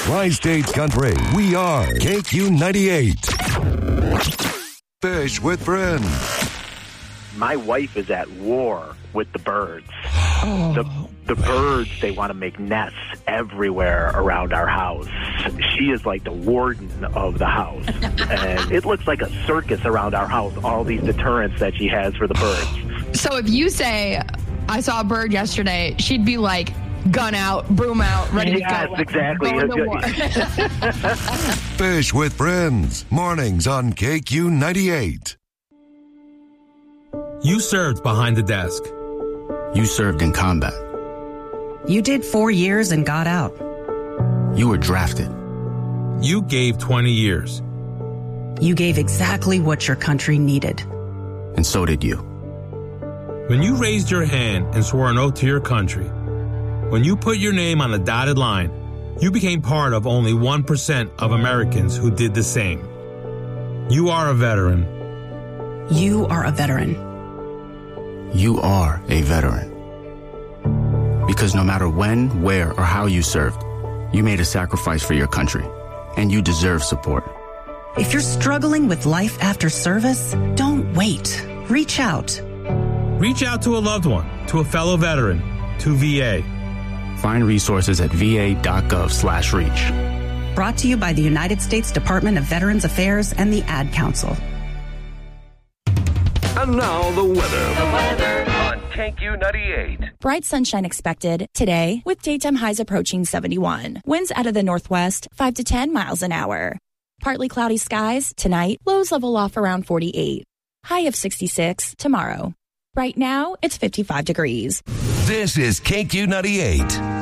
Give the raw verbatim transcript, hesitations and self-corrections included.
Tri-States Country, we are K Q ninety-eight. Fish with Friends. My wife is at war with the birds. Oh. The, the birds, they want to make nests everywhere around our house. She is like the warden of the house. And it looks like a circus around our house, all these deterrents that she has for the birds. So if you say, I saw a bird yesterday, she'd be like, gun out, broom out, ready yes, to go. Yes, exactly. Go into war. Fish with Friends, mornings on K Q ninety-eight. You served behind the desk. You served in combat. You did four years and got out. You were drafted. You gave twenty years. You gave exactly what your country needed. And so did you. When you raised your hand and swore an oath to your country, when you put your name on a dotted line, you became part of only one percent of Americans who did the same. You are a veteran. You are a veteran. You are a veteran. Because no matter when, where, or how you served, you made a sacrifice for your country, and you deserve support. If you're struggling with life after service, don't wait. Reach out. Reach out to a loved one, to a fellow veteran, to V A. Find resources at va.gov slash reach. Brought to you by the United States Department of Veterans Affairs and the Ad Council. And now the weather. The weather on K Q ninety-eight. Bright sunshine expected today with daytime highs approaching seventy-one. Winds out of the northwest, five to ten miles an hour. Partly cloudy skies tonight. Lows level off around forty-eight. High of sixty-six tomorrow. Right now, it's fifty-five degrees. This is K Q ninety-eight.